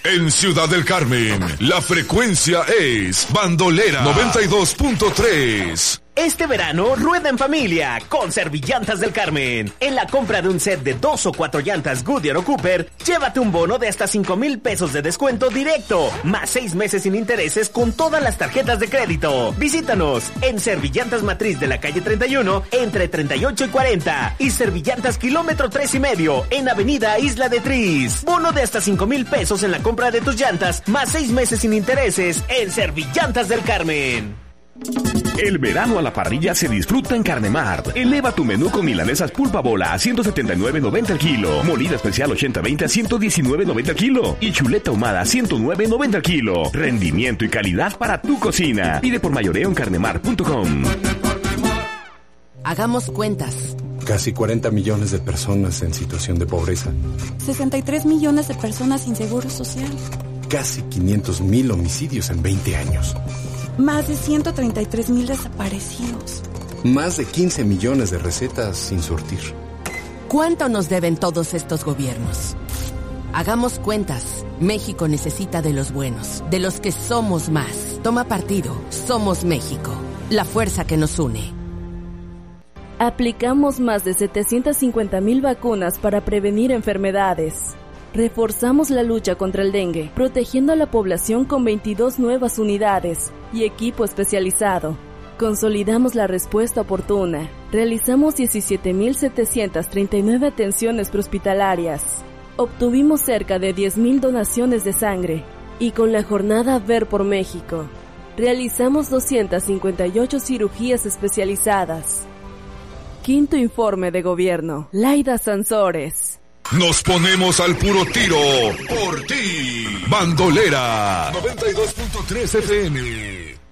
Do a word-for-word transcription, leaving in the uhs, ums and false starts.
En Ciudad del Carmen, la frecuencia es Bandolera noventa y dos punto tres. Este verano, rueda en familia con Servillantas del Carmen. En la compra de un set de dos o cuatro llantas Goodyear o Cooper, llévate un bono de hasta cinco mil pesos de descuento directo, más seis meses sin intereses con todas las tarjetas de crédito. Visítanos en Servillantas Matriz de la calle treinta y uno, entre treinta y ocho y cuarenta, y Servillantas Kilómetro tres y medio, en Avenida Isla de Tris. Bono de hasta cinco mil pesos en la compra de tus llantas, más seis meses sin intereses en Servillantas del Carmen. El verano a la parrilla se disfruta en Carnemart. Eleva tu menú con milanesas pulpa bola a ciento setenta y nueve noventa el kilo, molida especial ochenta veinte a ciento diecinueve noventa el kilo y chuleta ahumada a ciento nueve noventa el kilo. Rendimiento y calidad para tu cocina. Pide por mayoreo en carnemart punto com. Hagamos cuentas. Casi cuarenta millones de personas en situación de pobreza. sesenta y tres millones de personas sin seguro social. Casi quinientos mil homicidios en veinte años. Más de ciento treinta y tres mil desaparecidos. Más de quince millones de recetas sin surtir. ¿Cuánto nos deben todos estos gobiernos? Hagamos cuentas. México necesita de los buenos, de los que somos más. Toma partido. Somos México. La fuerza que nos une. Aplicamos más de setecientas cincuenta mil vacunas para prevenir enfermedades. Reforzamos la lucha contra el dengue, protegiendo a la población con veintidós nuevas unidades y equipo especializado. Consolidamos la respuesta oportuna. Realizamos diecisiete mil setecientas treinta y nueve atenciones prehospitalarias. Obtuvimos cerca de diez mil donaciones de sangre. Y con la jornada Ver por México, realizamos doscientas cincuenta y ocho cirugías especializadas. Quinto informe de gobierno. Laida Sansores. Nos ponemos al puro tiro por ti. Bandolera noventa y dos punto tres F M.